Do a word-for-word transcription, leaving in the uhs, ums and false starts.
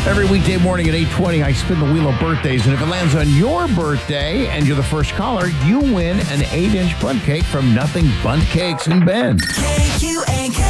Every weekday morning at eight twenty, I spin the wheel of birthdays, and if it lands on your birthday and you're the first caller, you win an eight-inch bundt cake from Nothing Bundt Cakes in Bend. K Q A K.